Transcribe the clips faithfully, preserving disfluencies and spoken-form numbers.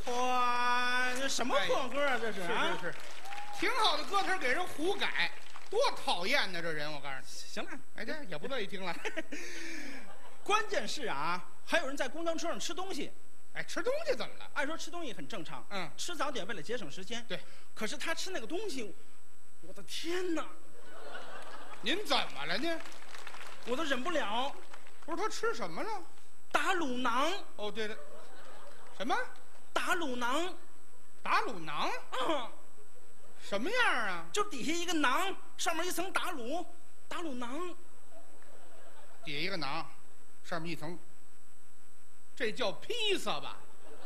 哇，这什么破歌啊？这是啊， 是是是，挺好的歌词给人胡改，多讨厌呢！这人，我告诉你。 行了， 哎，这也不乐意听了。 关键是啊，还有人在公交车上吃东西。 哎，吃东西怎么了？ 按说吃东西很正常， 嗯， 吃早点为了节省时间。 对， 可是他吃那个东西，我的天哪！ 您怎么了呢？ 我都忍不了。 不是他吃什么了？ 打卤囊。 哦，对了，什么？ 打卤囊。 打卤囊？ 嗯， 什么样啊？ 就底下一个囊，上面一层打卤，打卤囊。 底下一个囊，上面一层。这叫披萨吧？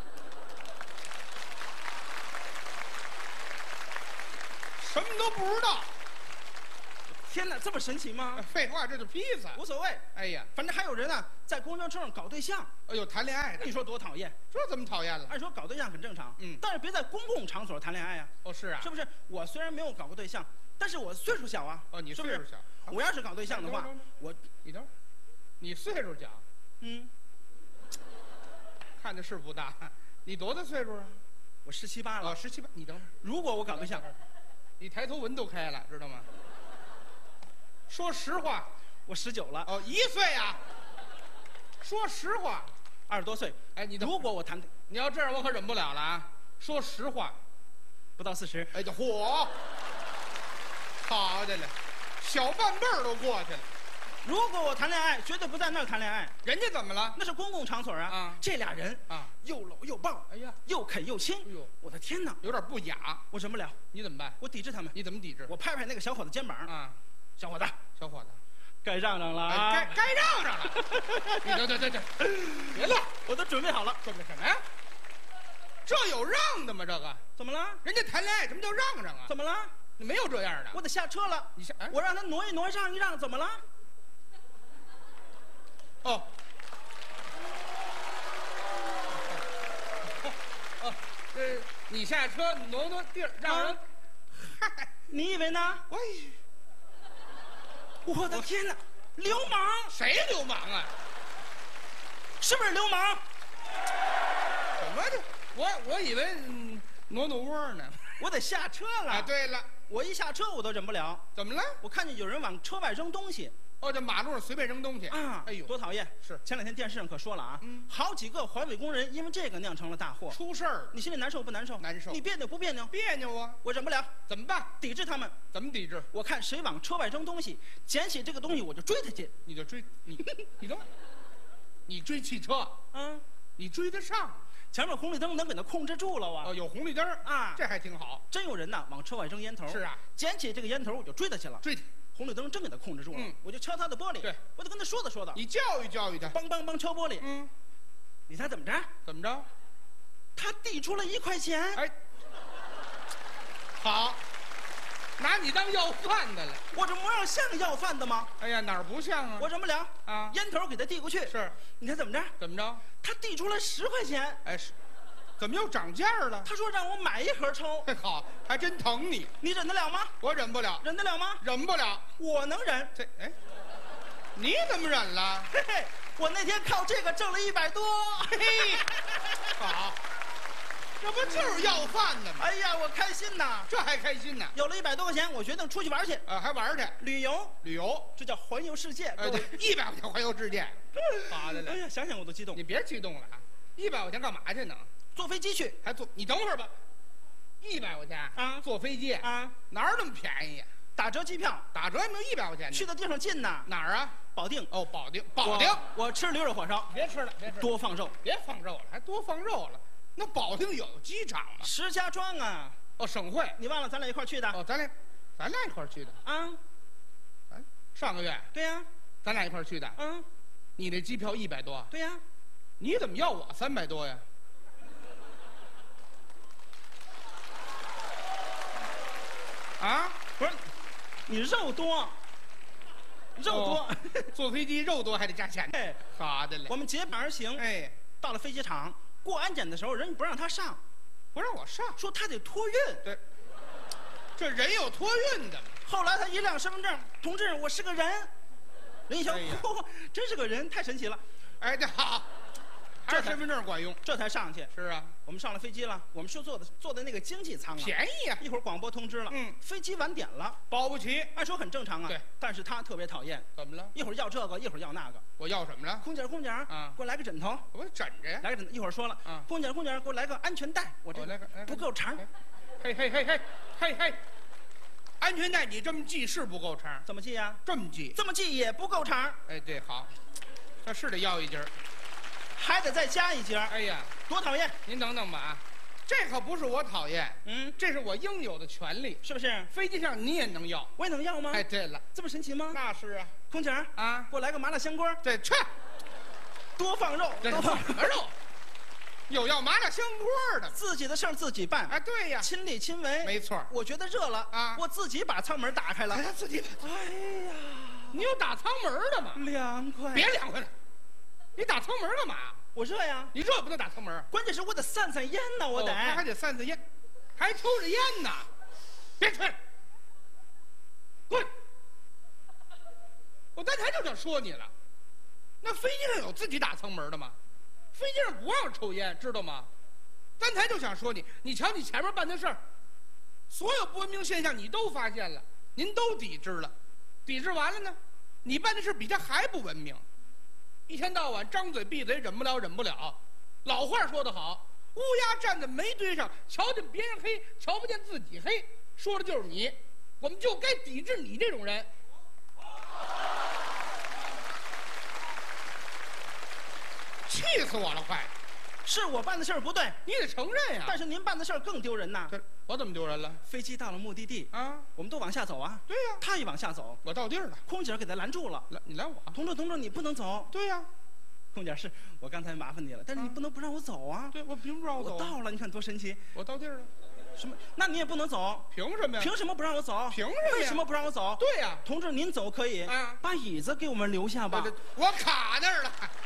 什么都不知道。 天哪，这么神奇吗？ 废话，这就披萨。 无所谓。 哎呀， 反正还有人啊，在公交车上搞对象。 哎呦，谈恋爱的， 你说多讨厌？ 这怎么讨厌了？ 按说搞对象很正常， 嗯， 但是别在公共场所谈恋爱呀。 哦，是啊， 是不是？我虽然没有搞过对象，但是我岁数小啊。 哦，你岁数小。 我要是搞对象的话，我你等会儿，你岁数小， 嗯， 看的是不大。你多大岁数啊？ 我十七八了。 哦，十七八。你等会儿， 如果我搞对象， 你抬头纹都开了，知道吗？说实话， 我十九了。 哦，一岁啊。说实话， 二十多岁。 哎，你如果我谈， 你要这样，我可忍不了了啊！说实话， 不到四十。 哎，这嚯，好的了，小半辈儿都过去了。 如果我谈恋爱，绝对不在那儿谈恋爱。 人家怎么了？ 那是公共场所啊！ 啊， 这俩人啊， 又搂又抱， 哎呀， 又啃又亲。 哎呦， 我的天哪， 有点不雅。 我忍不了。 你怎么办？ 我抵制他们。 你怎么抵制？ 我拍拍那个小伙子肩膀啊， 小伙子， 小伙子， 该让让了啊！ 该该让让了。你等等等等，别了， 我都准备好了。 准备什么呀？这有让的吗？这个怎么了？ 人家谈恋爱什么叫让让啊？ 怎么了？ 你没有这样的。 我得下车了。 你下，哎， 我让他挪一挪，让一让，怎么了？ 哦，哦，这你下车挪挪地儿，让人。 嗨，你以为呢？ 喂， 我的天哪！流氓！ 谁流氓啊？ 是不是流氓？ 什么的？我我以为嗯挪挪窝呢。 我得下车了。 啊，对了， 我一下车我都忍不了。 怎么了？ 我看见有人往车外扔东西。 哦，这马路上随便扔东西啊！ 哎呦， 多讨厌！ 是前两天电视上可说了啊， 嗯， 好几个环卫工人因为这个酿成了大祸， 出事儿， 你心里难受不难受？ 难受。 你别扭不别扭？ 别扭啊！ 我忍不了， 怎么办？ 抵制他们。 怎么抵制？ 我看谁往车外扔东西，捡起这个东西我就追他去。 你就追你，你等会儿，你追汽车， 嗯， 你追得上？ 前面红绿灯能给他控制住了啊！ 哦，有红绿灯啊， 这还挺好。 真有人呐往车外扔烟头。 是啊， 捡起这个烟头我就追他去了。 追他。 红绿灯真给他控制住了， 嗯， 我就敲他的玻璃， 对， 我得跟他说道说道， 你教育教育他， 梆梆梆敲玻璃， 嗯， 你猜怎么着？ 怎么着？ 他递出了一块钱， 哎，好，拿你当要饭的了。 我这模样像要饭的吗？ 哎呀，哪儿不像啊？ 我忍不了啊， 烟头给他递过去， 是， 你猜怎么着？ 怎么着？ 他递出了十块钱， 哎是。怎么又涨价了？ 他说让我买一盒抽。 好，还真疼你。 你忍得了吗？ 我忍不了。 忍得了吗？ 忍不了。 我能忍。 这哎，你怎么忍了？ 嘿嘿，我那天靠这个挣了一百多。 嘿嘿，好，这不就是要饭的吗？ 哎呀，我开心呐！ 这还开心呢？ 有了一百多块钱，我决定出去玩去。 啊，还玩去？ 旅游， 旅游， 这叫环游世界。 哎，对，一百块钱环游世界。好的嘞。 哎呀，想想我都激动。 你别激动了啊！一百块钱干嘛去呢？ 坐飞机去， 还坐？你等会儿吧，一百块钱啊， 坐飞机啊， 哪儿那么便宜呀？ 打折机票， 打折也没有一百块钱。 去的地方近呐， 哪儿啊？ 保定。 哦，保定，保定。 我吃驴肉火烧， 别吃了，别吃了， 多放肉， 别放肉了，还多放肉了。那保定有机场吗？ 石家庄啊。 哦，省会。 你忘了咱俩一块去的？ 哦，咱俩，咱俩一块去的啊。 咱上个月。 对呀。 咱俩一块去的。 嗯。 你那机票一百多。 对呀。 你怎么要我三百多呀？啊， 不是，你肉多，肉多， 哦、坐飞机肉多还得加钱。 哎， 好的嘞。 我们结伴而行。 哎， 到了飞机场过安检的时候，人家不让他上， 不让我上， 说他得托运。 对，这人有托运的。 后来他一亮身份证，同志，我是个人。人一瞧，嚯、哎，真是个人，太神奇了。 哎，这好， 还是身份证管用。 这才上去。 是啊， 我们上了飞机了，我们是坐的坐的那个经济舱啊， 便宜啊。 一会儿广播通知了， 嗯， 飞机晚点了， 保不齐。 按说很正常啊。 对， 但是他特别讨厌， 怎么了？ 一会儿要这个，一会儿要那个。 我要什么了？ 空姐，空姐， 啊， 给我来个枕头。 我枕着呀。 来个枕头，一会儿说了， 啊， 空姐，空姐，给我来个安全带。我这来个不够长。 嘿嘿嘿嘿嘿嘿，安全带你这么系是不够长。 怎么系呀？ 这么系。 这么系也不够长。 哎，对，好，这是得要一截儿， 还得再加一截儿。 哎呀， 多讨厌！ 您等等吧啊，这可不是我讨厌， 嗯， 这是我应有的权利， 是不是？ 飞机上你也能要， 我也能要吗？ 哎，对了， 这么神奇吗？ 那是啊。 空姐啊， 给我来个麻辣香锅。 对，去， 多放肉，多放什么肉？有要麻辣香锅的， 自己的事儿自己办。 哎，对呀， 亲力亲为。 没错。 我觉得热了啊， 我自己把舱门打开了。 哎，自己。 哎呀， 你有打舱门的吗？ 凉快。 别凉快了，你打舱门干嘛？ 我热呀。 你热不能打舱门。 关键是我得散散烟呢，我得。 他还得散散烟，还抽着烟呢。别吹，滚！我刚才就想说你了，那飞机上有自己打舱门的吗？飞机上不让抽烟，知道吗？刚才就想说你，你瞧你前面办的事儿，所有不文明现象你都发现了，您都抵制了，抵制完了呢，你办的事比他还不文明，一天到晚张嘴闭嘴，忍不了忍不了。老话说得好，乌鸦站在煤堆上，瞧见别人黑，瞧不见自己黑，说的就是你。我们就该抵制你这种人。气死我了，快！ 是我办的事儿不对， 你得承认呀。 但是您办的事儿更丢人呐。 这我怎么丢人了？ 飞机到了目的地啊， 我们都往下走啊。 对呀， 他也往下走， 我到地儿了， 空姐给他拦住了。 来，你拦我。 同志，同志，你不能走。 对呀， 空姐是我刚才麻烦你了，但是你不能不让我走啊。 对，我凭什么不让我走？ 我到了，你看多神奇。 我到地儿了。 什么？那你也不能走。 凭什么呀？ 凭什么不让我走？ 凭什么？ 为什么不让我走？ 对呀， 同志，您走可以， 啊， 把椅子给我们留下吧。 我卡那儿了。